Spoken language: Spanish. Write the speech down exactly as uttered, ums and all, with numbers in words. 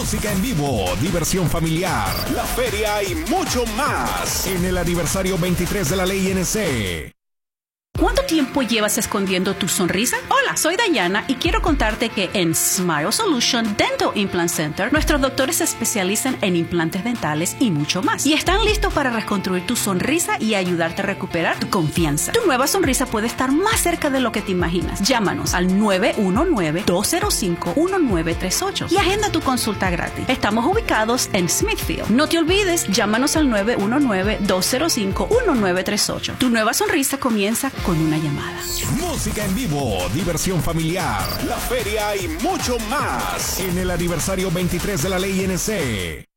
Música en vivo, diversión familiar, la feria y mucho más en el aniversario veintitrés de la Ley N C. ¿Cuánto tiempo llevas escondiendo tu sonrisa? Hola, soy Dayana y quiero contarte que en Smile Solution Dental Implant Center, nuestros doctores se especializan en implantes dentales y mucho más. Y están listos para reconstruir tu sonrisa y ayudarte a recuperar tu confianza. Tu nueva sonrisa puede estar más cerca de lo que te imaginas. Llámanos al nueve uno nueve, dos cero cinco, uno nueve tres ocho y agenda tu consulta gratis. Estamos ubicados en Smithfield. No te olvides, llámanos al nueve uno nueve, dos cero cinco, uno nueve tres ocho. Tu nueva sonrisa comienza con una llamada. Música en vivo, diversión familiar, la feria y mucho más en el aniversario veintitrés de la Ley N C.